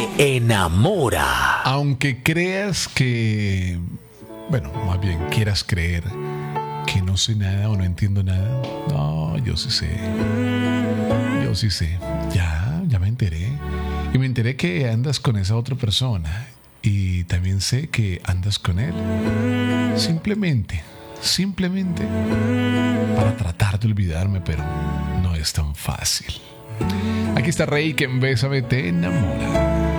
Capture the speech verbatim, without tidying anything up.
Enamora. Aunque creas que, bueno, más bien quieras creer que no sé nada o no entiendo nada. No, yo sí sé. Yo sí sé. Ya, ya me enteré. Y me enteré que andas con esa otra persona. Y también sé que andas con él. Simplemente, simplemente para tratar de olvidarme, pero no es tan fácil. Aquí está Rey, que en Bésame te enamora.